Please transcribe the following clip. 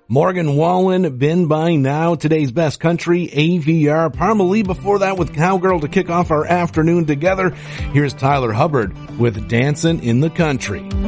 Morgan Wallen, Been By Now, today's best country, AVR. Parmalee before that with Cowgirl to kick off our afternoon together. Here's Tyler Hubbard with Dancin' in the Country.